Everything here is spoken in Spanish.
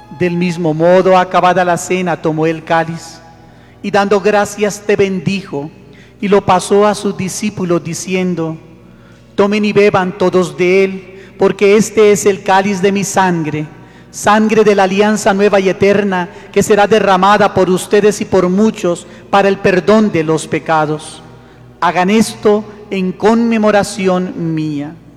Del mismo modo, acabada la cena, tomó el cáliz y dando gracias te bendijo y lo pasó a sus discípulos diciendo: tomen y beban todos de él, porque este es el cáliz de mi sangre, sangre de la alianza nueva y eterna, que será derramada por ustedes y por muchos para el perdón de los pecados. Hagan esto en conmemoración mía.